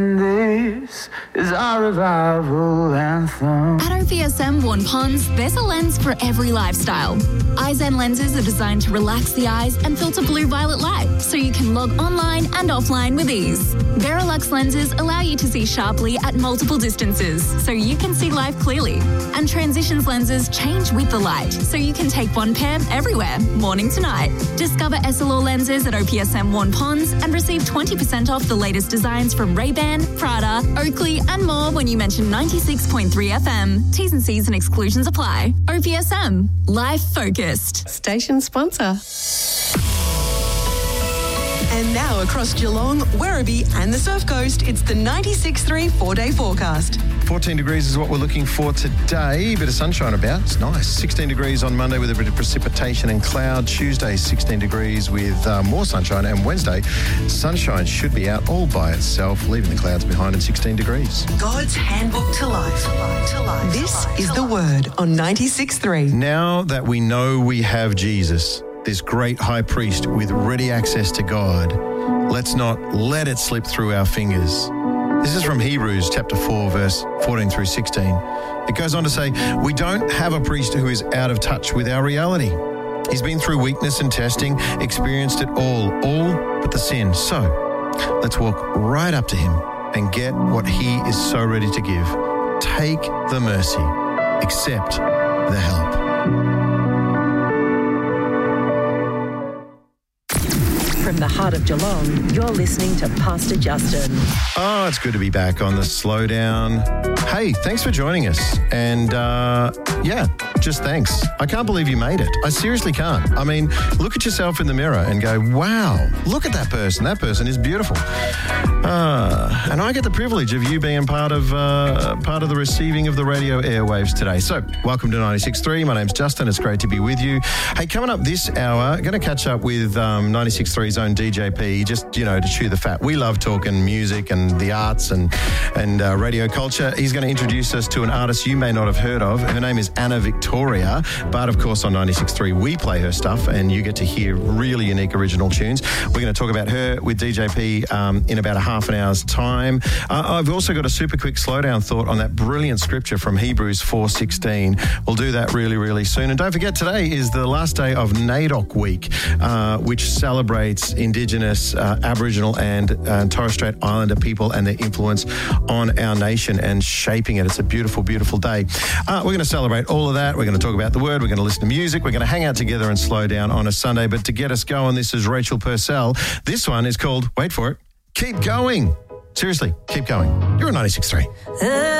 This is our revival anthem. At OPSM Warn Ponds, there's a lens for every lifestyle. iZen lenses are designed to relax the eyes and filter blue-violet light, so you can log online and offline with ease. Verilux lenses allow you to see sharply at multiple distances, so you can see life clearly. And Transitions lenses change with the light, so you can take one pair everywhere, morning to night. Discover Essilor lenses at OPSM Warn Ponds and receive 20% off the latest designs from Ray-Ban, Prada, Oakley and more when you mention 96.3 FM. T's and C's and exclusions apply. OPSM. Life focused. Station sponsor. And now across Geelong, Werribee and the Surf Coast, it's the 96.3 4-day forecast. 14 degrees is what we're looking for today. A bit of sunshine about. It's nice. 16 degrees on Monday with a bit of precipitation and cloud. Tuesday, 16 degrees with more sunshine. And Wednesday, sunshine should be out all by itself, leaving the clouds behind at 16 degrees. God's handbook to life. This is The Word on 96.3. Now that we know we have Jesus, this great high priest with ready access to God, let's not let it slip through our fingers. This is from Hebrews chapter 4, verse 14 through 16. It goes on to say, we don't have a priest who is out of touch with our reality. He's been through weakness and testing, experienced it all but the sin. So let's walk right up to him and get what he is so ready to give. Take the mercy, accept the help. From the heart of Geelong, you're listening to Pastor Justin. Oh, it's good to be back on the Slowdown. Hey, thanks for joining us. And just thanks. I can't believe you made it. I seriously can't. I mean, look at yourself in the mirror and go, wow, look at that person. That person is beautiful. And I get the privilege of you being part of the receiving of the radio airwaves today. So, welcome to 96.3. My name's Justin. It's great to be with you. Hey, coming up this hour, going to catch up with 96.3's own DJP, just, to chew the fat. We love talking music and the arts and radio culture. He's going to introduce us to an artist you may not have heard of. Her name is Anna Victoria, but of course on 96.3 we play her stuff and you get to hear really unique original tunes. We're going to talk about her with DJP in about a half an hour's time. I've also got a super quick slowdown thought on that brilliant scripture from Hebrews 4:16. We'll do that really, really soon. And don't forget, today is the last day of NAIDOC Week, which celebrates Indigenous, Aboriginal and Torres Strait Islander people and their influence on our nation and shaping it. It's a beautiful, beautiful day. We're going to celebrate all of that. We're going to talk about the word. We're going to listen to music. We're going to hang out together and slow down on a Sunday. But to get us going, this is Rachel Purcell. This one is called, wait for it, Keep Going. Seriously, keep going. You're on 96.3.